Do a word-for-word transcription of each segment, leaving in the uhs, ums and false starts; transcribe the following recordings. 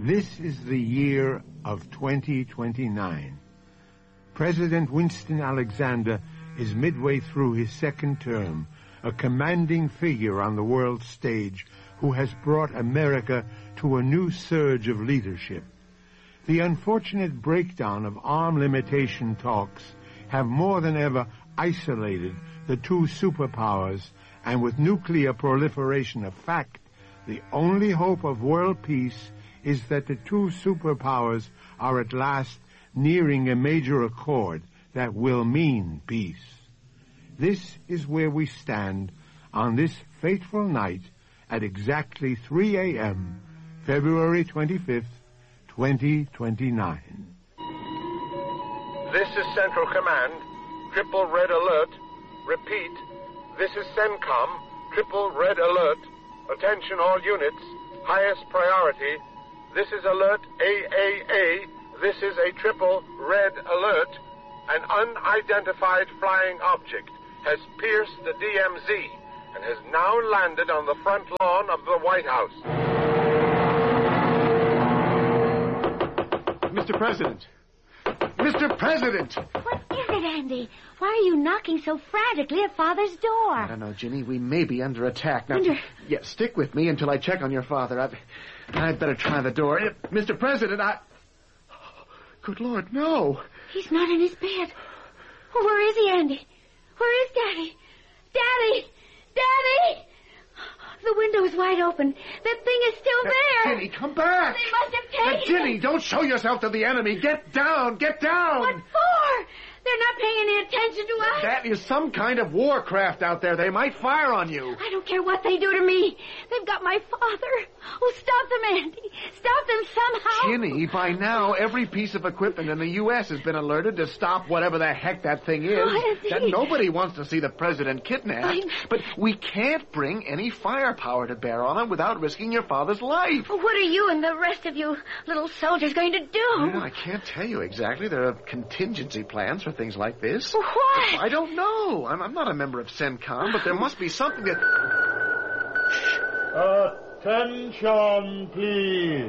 This is the year of twenty twenty-nine. President Winston Alexander is midway through his second term, a commanding figure on the world stage who has brought America to a new surge of leadership. The unfortunate breakdown of arm limitation talks have more than ever isolated the two superpowers, and with nuclear proliferation a fact, the only hope of world peace is that the two superpowers are at last nearing a major accord that will mean peace. This is where we stand on this fateful night at exactly three a.m., February twenty-fifth, twenty twenty-nine. This is Central Command. Triple red alert. Repeat. This is CENTCOM. Triple red alert. Attention all units. Highest priority. This is alert A A A. This is a triple red alert. An unidentified flying object has pierced the D M Z and has now landed on the front lawn of the White House. Mister President! Mister President! What is it, Andy? Why are you knocking so frantically at Father's door? I don't know, Ginny. We may be under attack. Now, Under... Yeah, stick with me until I check on your father. I've... I'd better try the door. Uh, Mister President, I... Good Lord, no. He's not in his bed. Oh, where is he, Andy? Where is Daddy? Daddy! Daddy! The window is wide open. That thing is still Uh, there. Ginny, come back! They must have taken Uh, Ginny, it. don't show yourself to the enemy. Get down! Get down! What for? They're not paying any attention to us. That is some kind of warcraft out there. They might fire on you. I don't care what they do to me. They've got my father. Oh, stop them, Andy. Stop them somehow. Ginny, by now, every piece of equipment in the U S has been alerted to stop whatever the heck that thing is. Oh, Andy. That nobody wants to see the president kidnapped. I'm... But we can't bring any firepower to bear on him without risking your father's life. Well, what are you and the rest of you little soldiers going to do? Well, I can't tell you exactly. There are contingency plans for things like this. What? I don't know. I'm, I'm not a member of CENTCOM, but there must be something that... Attention, please.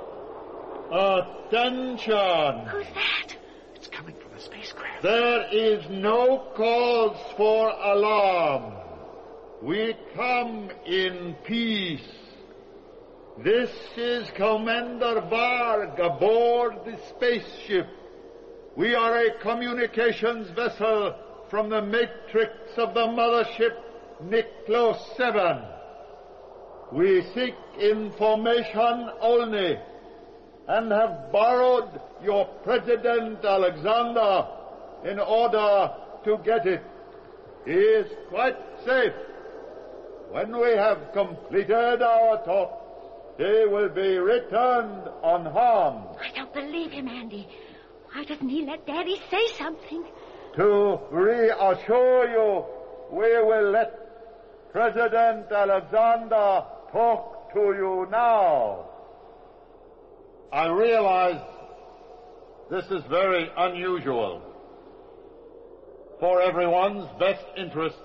Attention. Who's that? It's coming from the spacecraft. There is no cause for alarm. We come in peace. This is Commander Varg aboard the spaceship. We are a communications vessel from the matrix of the mothership Niklo seven. We seek information only and have borrowed your President Alexander in order to get it. He is quite safe. When we have completed our talk, he will be returned unharmed. I don't believe him, Andy. Why doesn't he let Daddy say something? To reassure you, we will let President Alexander talk to you now. I realize this is very unusual. For everyone's best interests,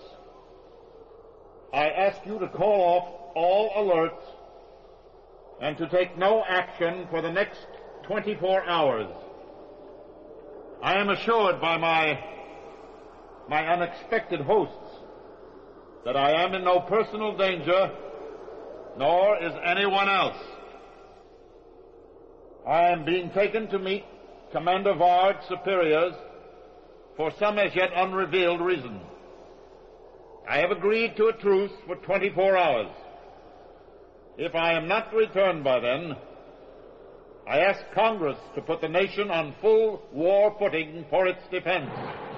I ask you to call off all alerts and to take no action for the next twenty-four hours. I am assured by my, my unexpected hosts that I am in no personal danger, nor is anyone else. I am being taken to meet Commander Varg's superiors for some as yet unrevealed reason. I have agreed to a truce for twenty-four hours. If I am not returned by then, I ask Congress to put the nation on full war footing for its defense.